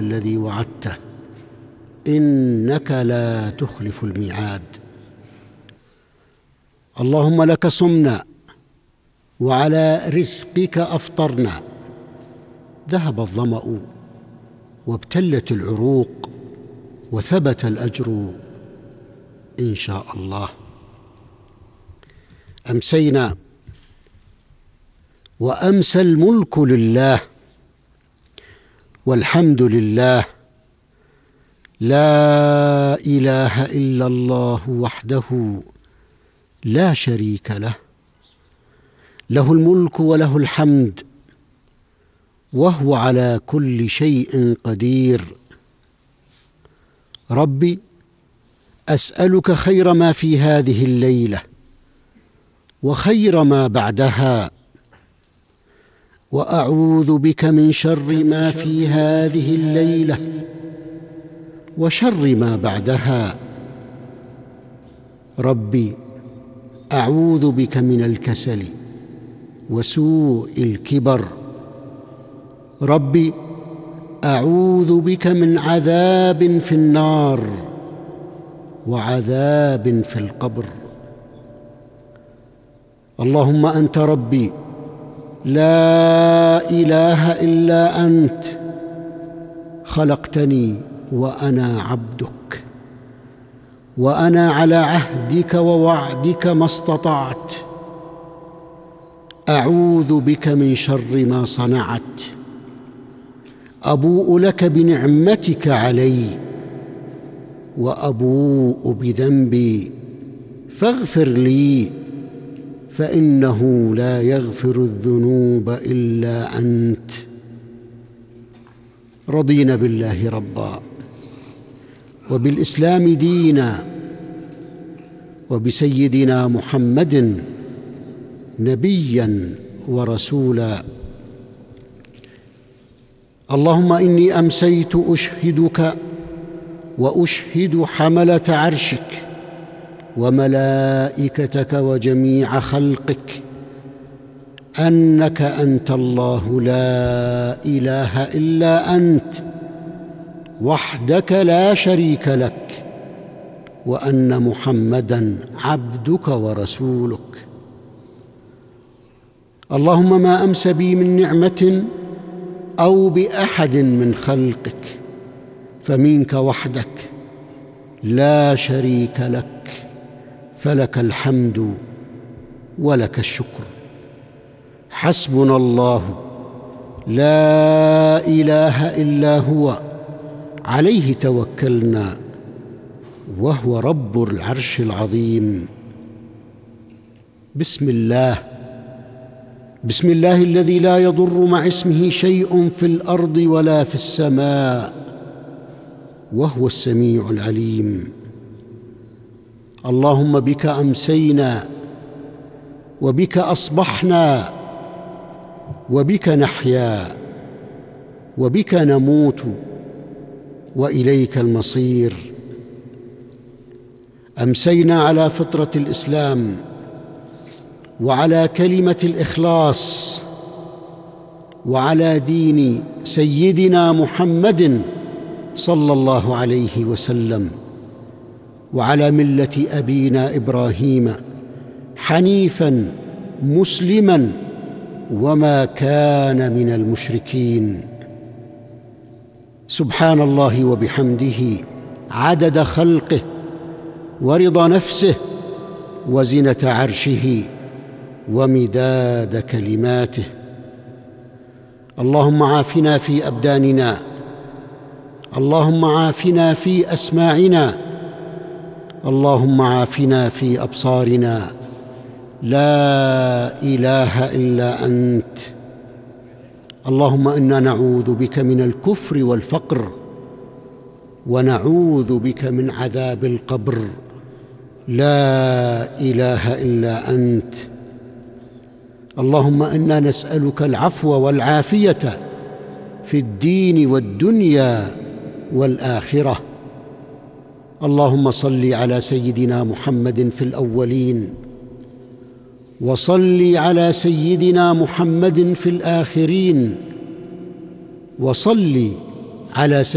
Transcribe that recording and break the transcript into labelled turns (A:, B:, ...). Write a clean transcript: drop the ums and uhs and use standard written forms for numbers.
A: الذي وعدته، إنك لا تخلف الميعاد. اللهم لك صمنا وعلى رزقك أفطرنا، ذهب الظمأ وابتلت العروق وثبت الأجر إن شاء الله. أمسينا وأمسى الملك لله والحمد لله، لا إله إلا الله وحده لا شريك له، له الملك وله الحمد وهو على كل شيء قدير. ربي أسألك خير ما في هذه الليلة وخير ما بعدها، وأعوذ بك من شر ما في هذه الليلة وشر ما بعدها. ربي أعوذ بك من الكسل وسوء الكبر. ربي أعوذ بك من عذاب في النار وعذاب في القبر. اللهم أنت ربي لا إله إلا أنت، خلقتني وأنا عبدك، وأنا على عهدك ووعدك ما استطعت. أعوذ بك من شر ما صنعت، أبوء لك بنعمتك علي وأبوء بذنبي، فاغفر لي فإنه لا يغفر الذنوب إلا أنت. رضينا بالله ربا وبالإسلام دينا وبسيدنا محمد نبيا ورسولا. اللهم إني أمسيت أشهدك وأشهد حملة عرشك وملائكتك وجميع خلقك أنك أنت الله لا إله إلا أنت وحدك لا شريك لك، وأن محمدًا عبدك ورسولك. اللهم ما أمس بي من نعمة أو بأحد من خلقك فمنك وحدك لا شريك لك، فلك الحمد ولك الشكر. حسبنا الله لا إله إلا هو، عليه توكلنا وهو رب العرش العظيم. بسم الله الذي لا يضر مع اسمه شيء في الأرض ولا في السماء وهو السميع العليم. اللهم بك أمسينا وبك أصبحنا وبك نحيا وبك نموت وإليك المصير. أمسينا على فطرة الإسلام وعلى كلمة الإخلاص وعلى دين سيدنا محمد صلى الله عليه وسلم، وعلى ملة أبينا إبراهيم حنيفاً مسلماً وما كان من المشركين. سبحان الله وبحمده عدد خلقه ورضا نفسه وزنة عرشه ومداد كلماته. اللهم عافنا في أبداننا، اللهم عافنا في أسماعنا، اللهم عافنا في أبصارنا. لا إله إلا أنت. اللهم إنا نعوذ بك من الكفر والفقر، ونعوذ بك من عذاب القبر. لا إله إلا أنت. اللهم إنا نسألك العفو والعافية في الدين والدنيا والآخرة. اللهم صل على سيدنا محمد في الأولين، وصل على سيدنا محمد في الآخرين، وصل على